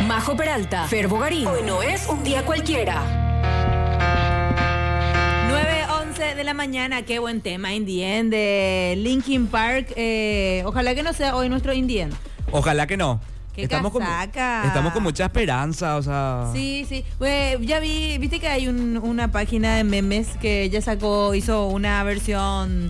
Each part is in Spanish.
Majo Peralta, Fer Bogarín. Hoy no es un día cualquiera. 9:11 de la mañana, qué buen tema, In the End, de Linkin Park. Ojalá que no sea hoy nuestro In the End. Ojalá que no. ¡Qué Estamos con mucha esperanza, o sea... Sí. Ya viste que hay una página de memes que ella hizo una versión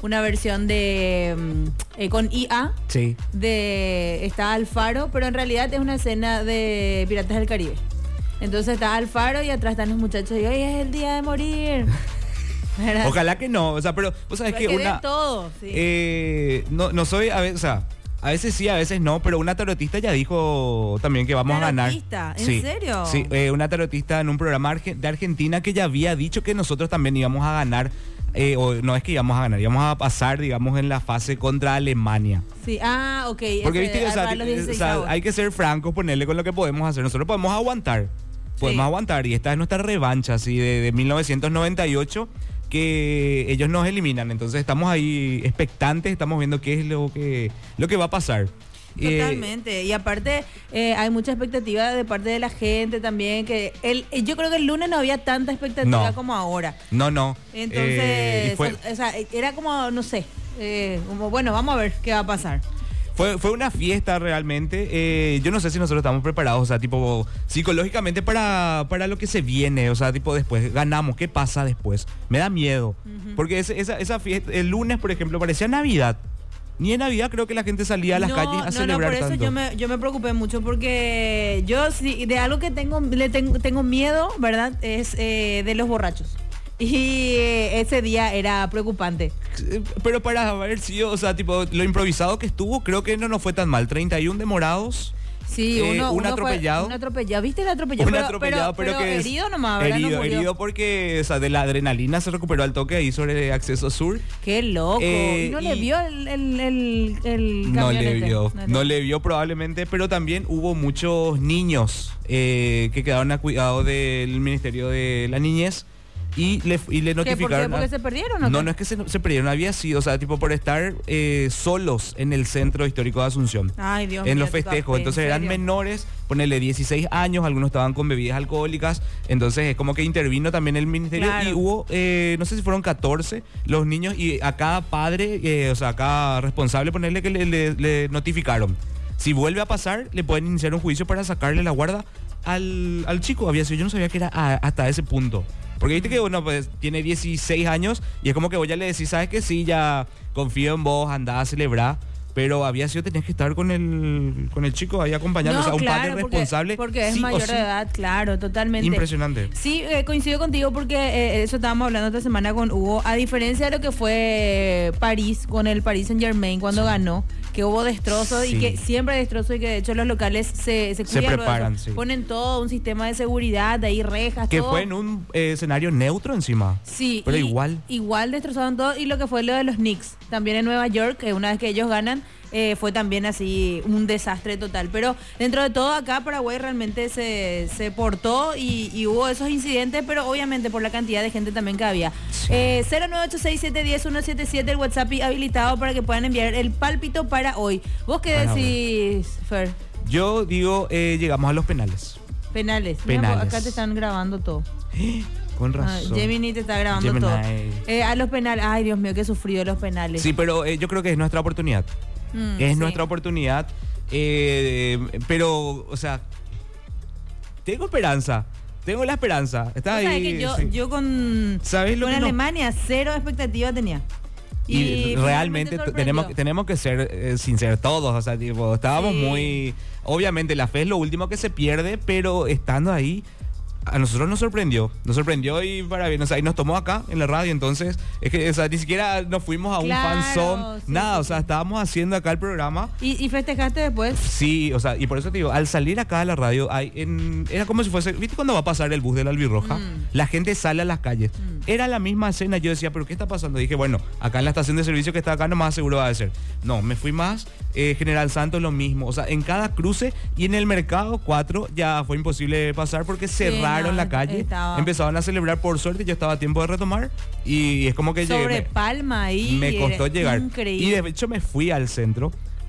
de con IA. Sí. Está Alfaro, pero en realidad es una escena de Piratas del Caribe. Entonces está Alfaro y atrás están los muchachos y hoy es el día de morir. ¿Verdad? Ojalá que no, o sea, pero vos sabés que una... todo, sí. No soy, a veces, o sea, a veces sí, a veces no, pero una tarotista ya dijo también que vamos a ganar. ¿Tarotista? ¿En Sí, serio? Sí, una tarotista en un programa de Argentina que ya había dicho que nosotros también íbamos a ganar. O no es que íbamos a ganar, íbamos a pasar, digamos, en la fase contra Alemania. Sí, ok. Porque viste, o sea, hay que ser francos, ponerle con lo que podemos hacer. Nosotros podemos aguantar. Podemos aguantar. Y esta es nuestra revancha, así, de 1998, que ellos nos eliminan. Entonces estamos ahí expectantes, estamos viendo qué es lo que va a pasar. Totalmente. Y aparte, hay mucha expectativa de parte de la gente también. Yo creo que el lunes no había tanta expectativa como ahora. No. Entonces, era como, no sé, como, bueno, vamos a ver qué va a pasar. Fue una fiesta realmente. Yo no sé si nosotros estamos preparados, o sea, tipo, psicológicamente para lo que se viene. O sea, tipo, después ganamos. ¿Qué pasa después? Me da miedo. Porque esa fiesta, el lunes, por ejemplo, parecía Navidad. Ni en Navidad creo que la gente salía a las calles a celebrar por eso tanto. yo me preocupé mucho porque yo sí, de algo que tengo miedo, ¿verdad? Es de los borrachos. Y ese día era preocupante. Pero para haber sido, o sea, tipo, lo improvisado que estuvo, creo que no nos fue tan mal. 31 demorados. Sí, un atropellado. ¿Viste el atropellado? Pero que herido nomás, ¿verdad? Herido porque, o sea, de la adrenalina se recuperó al toque ahí sobre Acceso Sur. ¡Qué loco! ¿Y no le vio el No le vio probablemente, pero también hubo muchos niños que quedaron a cuidado del Ministerio de la Niñez. Y le notificaron. ¿Por qué se perdieron? No es que se perdieron, había sido, o sea, tipo por estar solos en el centro histórico de Asunción. Ay, Dios en mío, los festejos. Entonces eran menores, ponele 16 años, algunos estaban con bebidas alcohólicas. Entonces es como que intervino también el ministerio. Claro. Y hubo, no sé si fueron 14 los niños, y a cada padre, o sea, a cada responsable, ponerle que le notificaron. Si vuelve a pasar, le pueden iniciar un juicio para sacarle la guarda al chico. Había sido, yo no sabía que era hasta ese punto. Porque viste que uno pues tiene 16 años y es como que vos ya le decís, sabes que sí, ya confío en vos, andá a celebrar. Pero había sido, tenías que estar con el chico ahí acompañando, o sea, un padre responsable. Porque es sí mayor de edad, claro, totalmente. Impresionante. Sí, coincido contigo porque eso estábamos hablando esta semana con Hugo. A diferencia de lo que fue París, con el Paris Saint-Germain cuando ganó, que hubo destrozos y que siempre hay destrozos y que de hecho los locales se preparan, ponen todo un sistema de seguridad, de ahí rejas, que todo. fue en un escenario neutro encima. Sí. Pero igual destrozaron todo. Y lo que fue lo de los Knicks, también en Nueva York, que una vez que ellos ganan, fue también así un desastre total. Pero dentro de todo acá Paraguay realmente se portó y hubo esos incidentes, pero obviamente por la cantidad de gente también que había. 0986710177 el WhatsApp habilitado para que puedan enviar el pálpito para hoy. ¿Vos qué decís, Fer? Yo digo, llegamos a los penales. Penales. Mira, acá te están grabando todo. Con razón. Gemini te está grabando todo. A los penales. Ay, Dios mío, qué sufrido los penales. Sí, pero yo creo que es nuestra oportunidad. Nuestra oportunidad. Pero, o sea, tengo esperanza. Tengo la esperanza. Está ahí. Que yo con Alemania cero expectativa tenía. Y realmente tenemos que ser sinceros todos. O sea, tipo, estábamos muy... Obviamente la fe es lo último que se pierde, pero estando ahí... A nosotros nos sorprendió y para bien, o sea, y nos tomó acá en la radio, entonces es que, o sea, ni siquiera nos fuimos a un fanzón, nada, o sea, estábamos haciendo acá el programa. ¿Y festejaste después? Sí, o sea, y por eso te digo, al salir acá a la radio, era como si fuese, ¿viste cuando va a pasar el bus de la Albirroja? La gente sale a las calles. Era la misma escena, yo decía, ¿pero qué está pasando? Dije, bueno, acá en la estación de servicio que está acá nomás seguro va a ser. No, me fui más, General Santos lo mismo, o sea, en cada cruce y en el Mercado 4 ya fue imposible pasar porque cerraron la calle, empezaban a celebrar, por suerte yo estaba a tiempo de retomar y es como que sobre Palma ahí me costó llegar increíble. y de hecho me fui al centro,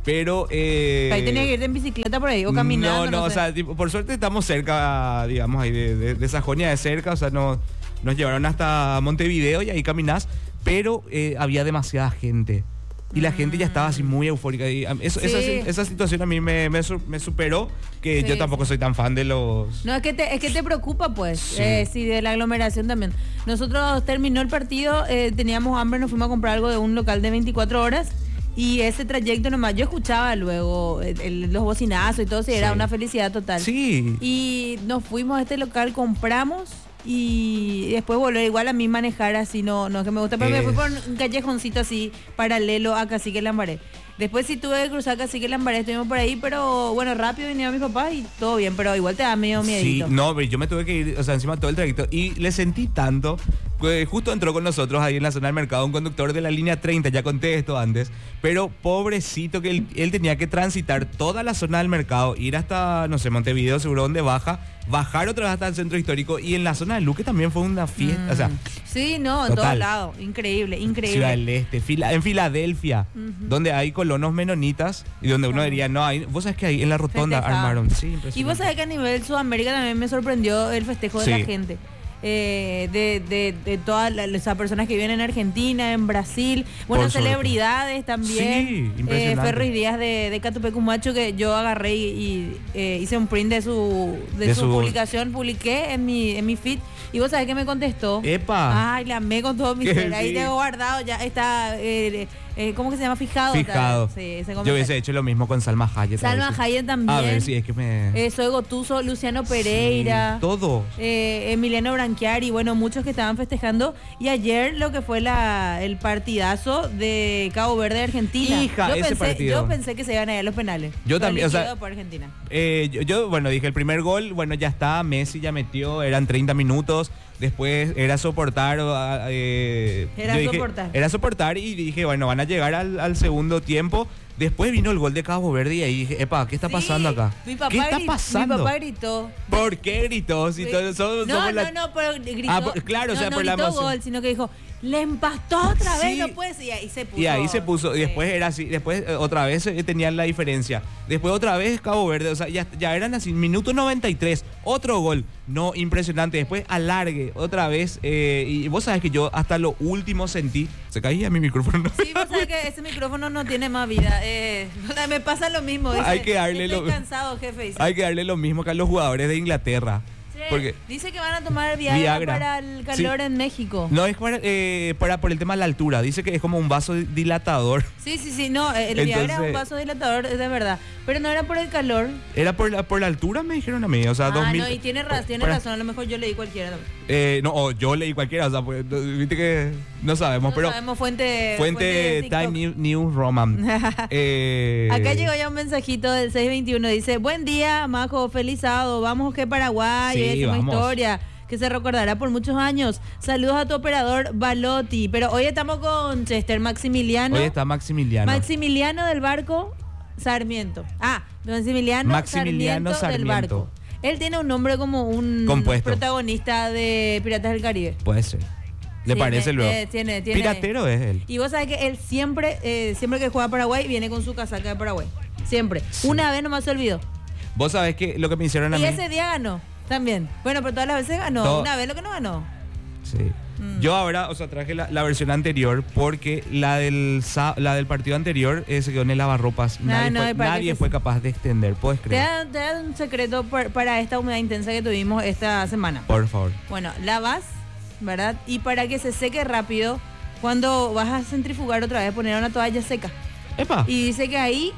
Pero... ahí tenía que irte en bicicleta por ahí o caminando. No, o sea, tipo, por suerte estamos cerca, digamos, ahí de Sajonia de cerca, o sea, nos llevaron hasta Montevideo y ahí caminás, pero había demasiada gente. Y la gente ya estaba así muy eufórica. Y esa situación a mí me superó, que yo tampoco soy tan fan de los... No, es que te preocupa, pues. Sí, de la aglomeración también. Nosotros terminó el partido, teníamos hambre, nos fuimos a comprar algo de un local de 24 horas. Y ese trayecto nomás, yo escuchaba luego los bocinazos y todo, era una felicidad total. Sí. Y nos fuimos a este local, compramos... Y después volver igual a mí manejar así, no que me gusta, pero me fui por un callejoncito así paralelo a Cacique Lambaré. Después sí tuve que cruzar Cacique Lambaré, estuvimos por ahí, pero bueno, rápido vinieron mis papás y todo bien, pero igual te da medio miedito. Sí, no, pero yo me tuve que ir, o sea, encima todo el trayecto y le sentí tanto, pues justo entró con nosotros ahí en la zona del mercado un conductor de la línea 30, ya conté esto antes, pero pobrecito que él tenía que transitar toda la zona del mercado, ir hasta, no sé, Montevideo, seguro donde bajar otra vez hasta el centro histórico, y en la zona de Luque también fue una fiesta, o sea... Sí, no, en todos lados, increíble. Ciudad del Este, en Filadelfia, donde hay colonos menonitas, y donde uno diría, no, vos sabés que ahí en la rotonda armaron, sí, impresionante. Y vos sabés que a nivel Sudamérica también me sorprendió el festejo de la gente. De todas las personas que viven en Argentina, en Brasil, bueno, celebridades también, Ferro y Díaz de Catupecumacho, que yo agarré y hice un print de su publicación, publiqué en mi feed, y vos sabés que me contestó. ¡Epa! Ay, la amé con todo mi ser, ahí tengo guardado, ya está... ¿cómo que se llama? Fijado. Sí, yo hubiese hecho lo mismo con Salma Hayek. Salma Hayek también. A ver si es que me... Soy Gotuso, Luciano Pereira. Sí, todos. Emiliano Branchiari, bueno, muchos que estaban festejando. Y ayer lo que fue el partidazo de Cabo Verde, Argentina. Yo pensé que se iban a ir a los penales. Yo también, o sea... por Argentina. Yo, bueno, dije, el primer gol, bueno, ya está, Messi ya metió, eran 30 minutos. Después era soportar. Era soportar y dije, bueno, van a llegar al segundo tiempo. Después vino el gol de Cabo Verde y ahí dije, epa, ¿qué está pasando acá? ¿Qué está pasando? Mi papá gritó. ¿Por qué gritó? Si todos somos no, pero gritó. Claro, o sea, por la emoción. emoción. Gol, sino que dijo, le empastó otra vez, no puede ser. Y ahí se puso. Y después era así, después otra vez tenían la diferencia. Después otra vez Cabo Verde, o sea, ya eran así, minuto 93, otro gol. No, impresionante. Después alargue, otra vez. Y vos sabés que yo hasta lo último sentí. Se caía mi micrófono. Sí, vos sabés que ese micrófono no tiene más vida. Me pasa lo mismo. Dice, hay que darle estoy cansado, jefe. Dice. Hay que darle lo mismo que a los jugadores de Inglaterra. Porque dice que van a tomar Viagra para el calor en México. No, es por el tema de la altura. Dice que es como un vaso dilatador. Sí, no, el Viagra es un vaso dilatador, es de verdad. Pero no era por el calor. Era por la altura, me dijeron a mí. O sea, 2000. No, y tiene razón, a lo mejor yo leí cualquiera también. Yo leí cualquiera, o sea, pues, viste que no sabemos, pero... sabemos fuente Time News Roman. Acá llegó ya un mensajito del 621, dice, buen día, Majo, feliz sábado, vamos que Paraguay, es una historia que se recordará por muchos años. Saludos a tu operador Balotti, pero hoy estamos con Chester Maximiliano. Hoy está Maximiliano. Maximiliano del barco Sarmiento. Maximiliano Sarmiento del barco. Él tiene un nombre como un protagonista de Piratas del Caribe. Puede ser. ¿Le parece luego? Tiene. Piratero es él. Y vos sabés que él siempre que juega a Paraguay viene con su casaca de Paraguay. Siempre. Sí. Una vez nomás se olvidó. Vos sabés que lo que me hicieron a mí... Y ese día ganó también. Bueno, pero todas las veces ganó. Una vez lo que no ganó. Sí. Yo ahora, o sea, traje la versión anterior porque la del partido anterior se quedó en el lavarropas. Nadie fue capaz de extender, ¿puedes creer? Te da un secreto para esta humedad intensa que tuvimos esta semana. Por favor. Bueno, lavas, ¿verdad? Y para que se seque rápido, cuando vas a centrifugar otra vez, poner una toalla seca. ¡Epa! Y dice que ahí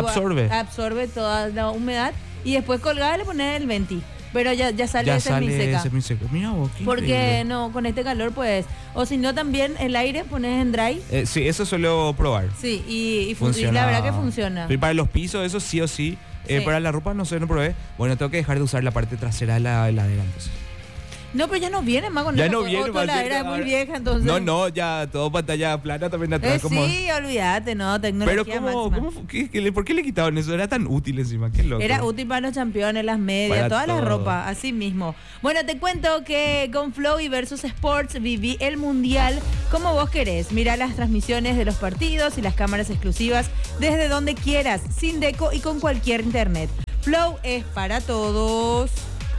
absorbe toda la humedad y después colgarle poner el venti. Pero ya sale semiseca. Mira vos, porque increíble. No, con este calor pues, o si no también el aire pones en dry. Sí, eso suelo probar. Sí, y la verdad que funciona. Y para los pisos eso sí o sí. Para la ropa no sé, no probé. Bueno, tengo que dejar de usar la parte trasera de la heladera entonces. No, pero ya no viene más con Ya eso. no viene más. La era muy vieja, entonces. No, ya todo pantalla plana también atrás. Como... Sí, olvídate, no, tecnología pero máxima. ¿por qué le quitaron eso? Era tan útil encima, qué loco. Era útil para los campeones, las medias, Para todas las todo. ropas, así mismo. Bueno, te cuento que con Flow y Versus Sports viví el Mundial como vos querés. Mira las transmisiones de los partidos y las cámaras exclusivas desde donde quieras, sin deco y con cualquier internet. Flow es para todos.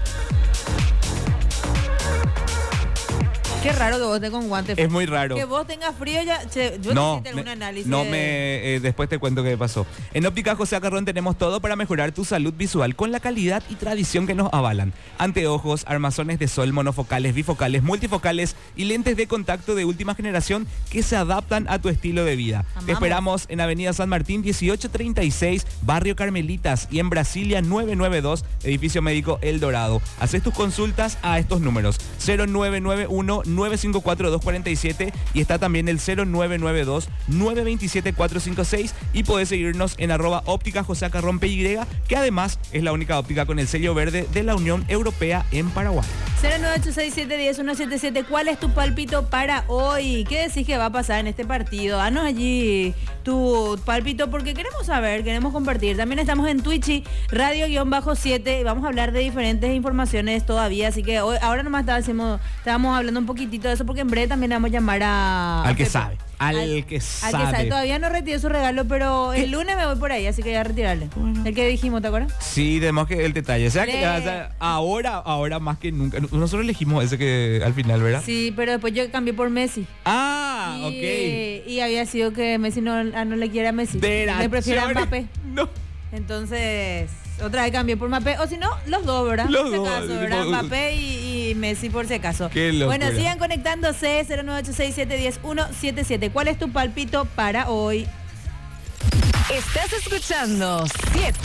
Qué raro que vos estés con guantes. Es muy raro. Que vos tengas frío ya. Yo necesito algún análisis. Después te cuento qué pasó. En Óptica José Acarrón tenemos todo para mejorar tu salud visual con la calidad y tradición que nos avalan. Anteojos, armazones de sol, monofocales, bifocales, multifocales y lentes de contacto de última generación que se adaptan a tu estilo de vida. Amamos. Te esperamos en Avenida San Martín 1836, Barrio Carmelitas, y en Brasilia 992, Edificio Médico El Dorado. Haces tus consultas a estos números: 0991-954-247 y está también el 0992-927-456, y podés seguirnos en @óptica José Acarrón PY, que además es la única óptica con el sello verde de la Unión Europea en Paraguay. 0986710-177. ¿Cuál es tu pálpito para hoy? ¿Qué decís que va a pasar en este partido? Danos allí tu pálpito porque queremos saber, queremos compartir. También estamos en Twitch, radio-7. Vamos a hablar de diferentes informaciones todavía, así que hoy, ahora nomás estábamos hablando un poquitito de eso porque en breve también vamos a llamar al que Pepe. sabe. Al que sabe. Todavía no retiré su regalo, pero el lunes me voy por ahí, así que voy a retirarle. Bueno. El que dijimos, ¿te acuerdas? Sí, tenemos que el detalle. O sea, ahora más que nunca. Nosotros elegimos ese que al final, ¿verdad? Sí, pero después yo cambié por Messi. Ok. Y había sido que Messi no le quiere a Messi. Le prefiere a Mbappé. No. Entonces, otra vez cambié por Mbappé. O si no, los dos, ¿verdad? Los por si dos, acaso, ¿verdad? Mbappé y Messi por si acaso. Qué locura. Bueno, sigan conectándose. 0986710-177. ¿Cuál es tu palpito para hoy? Estás escuchando 7.